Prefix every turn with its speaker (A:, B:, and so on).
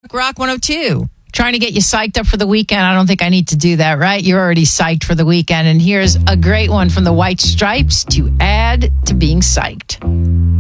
A: Rock 102.
B: Trying to get you psyched up for the weekend. I don't think I need to do that, right? You're already psyched for the weekend. And here's a great one from the White Stripes to add to being psyched.